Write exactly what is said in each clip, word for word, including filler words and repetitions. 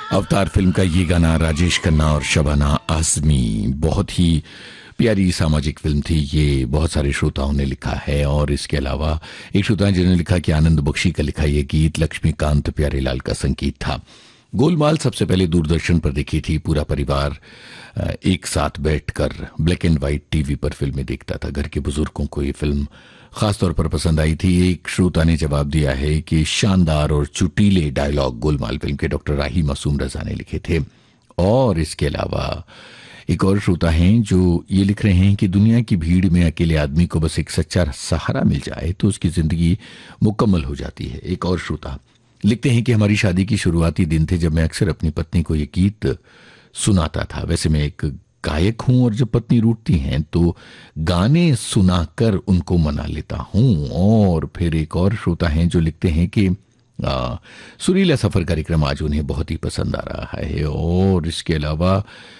Avatar film का ये गाना राजेश खन्ना और शबाना आजमी, बहुत ही प्यारी सामाजिक फिल्म थी। ये बहुत सारे श्रोताओं ने लिखा है और इसके अलावा एक श्रोता जिन्होंने लिखा कि आनंद बख्शी का लिखा यह गीत लक्ष्मीकांत प्यारेलाल का संगीत था। गोलमाल सबसे पहले दूरदर्शन पर देखी थी। पूरा परिवार एक साथ बैठकर ब्लैक एंड व्हाइट टीवी पर फिल्में देखता था। घर के बुजुर्गों को ये फिल्म खासतौर पर पसंद आई थी। एक श्रोता ने जवाब दिया है कि शानदार और चुटीले डायलॉग गोलमाल फिल्म के डॉक्टर राही मासूम रजा ने लिखे थे। और इसके अलावा एक और श्रोता हैं जो ये लिख रहे हैं कि दुनिया की भीड़ में अकेले आदमी को बस एक सच्चा सहारा मिल जाए तो उसकी जिंदगी मुकम्मल हो जाती है। एक और श्रोता लिखते हैं कि हमारी शादी की शुरुआती दिन थे जब मैं अक्सर अपनी पत्नी को ये गीत सुनाता था। वैसे मैं एक गायक हूं और जब पत्नी रूठती हैं तो गाने सुनाकर उनको मना लेता हूं। और फिर एक और श्रोता हैं जो लिखते हैं कि आ, सुरीला सफर कार्यक्रम आज उन्हें बहुत ही पसंद आ रहा है। और इसके अलावा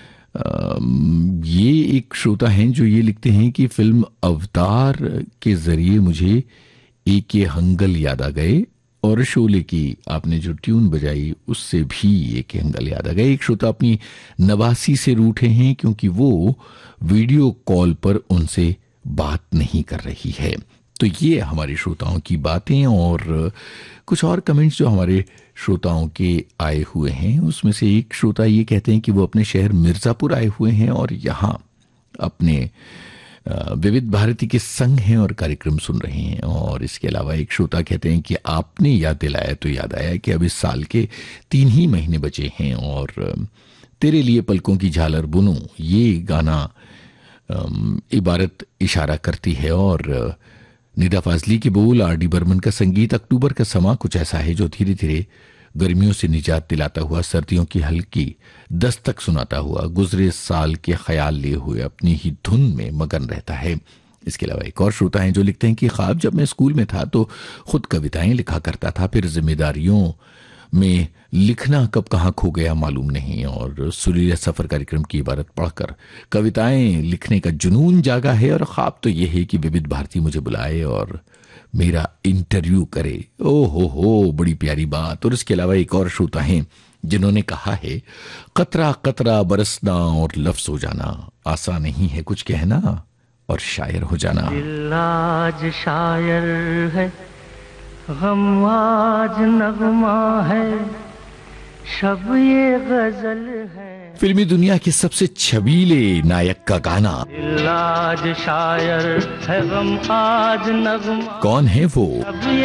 ये एक श्रोता हैं जो ये लिखते हैं कि फिल्म अवतार के जरिए मुझे ए के हंगल याद आ गए और शोले की आपने जो ट्यून बजाई उससे भी ए के हंगल याद आ गए। एक श्रोता अपनी नवासी से रूठे हैं क्योंकि वो वीडियो कॉल पर उनसे बात नहीं कर रही है। तो ये हमारे श्रोताओं की बातें और कुछ और कमेंट्स जो हमारे श्रोताओं के आए हुए हैं उसमें से एक श्रोता ये कहते हैं कि वो अपने शहर मिर्जापुर आए हुए हैं और यहाँ अपने विविध भारती के संग हैं और कार्यक्रम सुन रहे हैं। और इसके अलावा एक श्रोता कहते हैं कि आपने याद दिलाया तो याद आया कि अब इस साल के तीन ही महीने बचे हैं और तेरे लिए पलकों की झालर बुनूं ये गाना इबारत इशारा करती है। और निदा फाजली के बोल, आर डी बर्मन का संगीत, अक्टूबर का समा कुछ ऐसा है जो धीरे धीरे गर्मियों से निजात दिलाता हुआ सर्दियों की हल्की दस्तक सुनाता हुआ गुजरे साल के ख्याल लिए हुए अपनी ही धुन में मगन रहता है। इसके अलावा एक और श्रोता हैं जो लिखते हैं कि ख्वाब जब मैं स्कूल में था तो खुद कविताएं लिखा करता था, फिर जिम्मेदारियों में लिखना कब कहाँ खो गया मालूम नहीं। और सुरीला सफर कार्यक्रम की इबारत पढ़कर कविताएं लिखने का जुनून जागा है और ख्वाब तो यह है कि विविध भारती मुझे बुलाए और मेरा इंटरव्यू करे। ओ हो हो, बड़ी प्यारी बात। और इसके अलावा एक और श्रोता हैं जिन्होंने कहा है कतरा कतरा बरसना और लफ्ज हो जाना, आसान नहीं है कुछ कहना और शायर हो जाना। दिल आज शायर है, गम आज नगमा है, शब ये गजल है। फिल्मी दुनिया के सबसे छबीले नायक का गाना। दिल आज शायर है, गम आज नगमा। कौन है वो?